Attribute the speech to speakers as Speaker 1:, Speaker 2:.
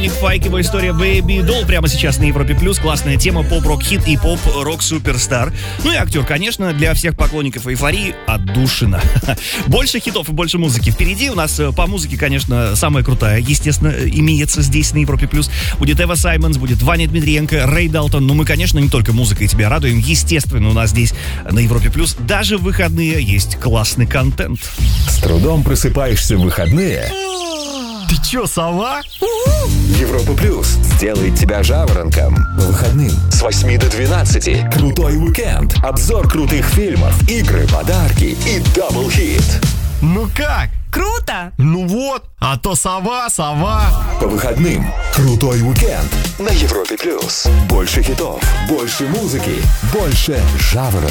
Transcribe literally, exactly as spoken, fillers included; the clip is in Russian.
Speaker 1: Доминик Файк, его история Baby Doll прямо сейчас на Европе Плюс. Классная тема, поп-рок-хит и поп-рок-суперстар. Ну и актер, конечно, для всех поклонников эйфории отдушина. Больше хитов и больше музыки впереди. У нас по музыке, конечно, самая крутая, естественно, имеется здесь на Европе Плюс. Будет Эва Саймонс, будет Ваня Дмитриенко, Рэй Далтон. Но мы, конечно, не только музыкой тебя радуем. Естественно, у нас здесь на Европе Плюс даже в выходные есть классный контент.
Speaker 2: С трудом просыпаешься в выходные?
Speaker 1: Ты чё, сова?
Speaker 2: Европа Плюс сделает тебя жаворонком. По выходным с восьми до двенадцати. Крутой уикенд. Обзор крутых фильмов, игры, подарки и дабл-хит.
Speaker 1: Ну как?
Speaker 3: Круто!
Speaker 1: Ну вот, а то сова, сова.
Speaker 2: По выходным крутой уикенд на Европе Плюс. Больше хитов, больше музыки, больше жаворонков.